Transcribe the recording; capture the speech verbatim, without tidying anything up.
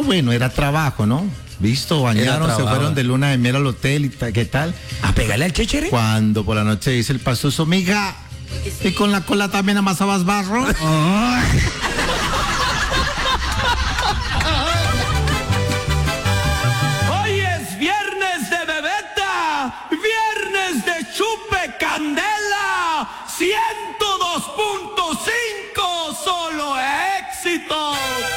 bueno, era trabajo, ¿no? Visto, bañaron, se fueron de luna de miel al hotel y tal, ¿qué tal? ¿A pegarle al chéchere? Cuando por la noche dice el pastoso, miga, ¿y con la cola también amasabas barro? Hoy es viernes de bebeta, viernes de chupe candela, ciento dos punto cinco, solo éxitos.